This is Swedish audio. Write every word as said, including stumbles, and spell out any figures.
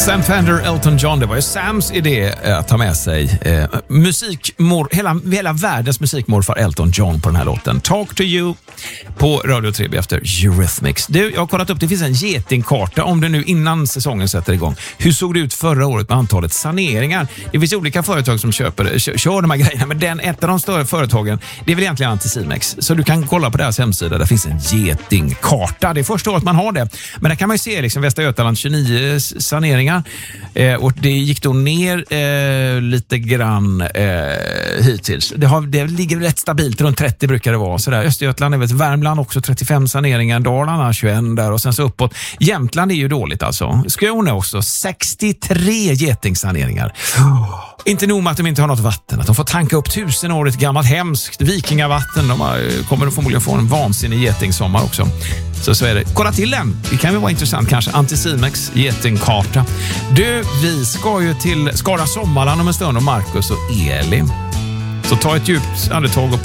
Sam Fender, Elton John, det var ju Sams idé att ta med sig eh, musikmor, hela, hela världens musikmorfar Elton John på den här låten. Talk to you på Radio tre B efter Eurythmics. Du, jag har kollat upp, det finns en getingkarta om det nu innan säsongen sätter igång. Hur såg det ut förra året med antalet saneringar? Det finns olika företag som köper, kör, kör de här grejerna, men den, ett av de större företagen, det är väl egentligen Anticimex. Så du kan kolla på deras hemsida, där finns en getingkarta. Det är första året man har det. Men där kan man ju se liksom Västra Götaland tjugonio saneringar. Eh, och det gick då ner eh, lite grann eh, hittills. Det, har, det ligger rätt stabilt, runt trettio brukar det vara. Så där. Östergötland, vet, Värmland också trettiofem saneringar, Dalarna tjugoett där och sen så uppåt. Jämtland är ju dåligt alltså. Skåne också, sextiotre getingsaneringar. Oh. Inte nog med att de inte har något vatten, att de får tanka upp tusenårigt gammalt hemskt vikingavatten. De har, kommer förmodligen få en vansinnig getingsommar också. Så så är det. Kolla till den. Det kan väl vara intressant kanske. Anticimex getingkarta. Du, vi ska ju till Skara Sommarland om en stund och Marcus och Eli. Så ta ett djupt andetag och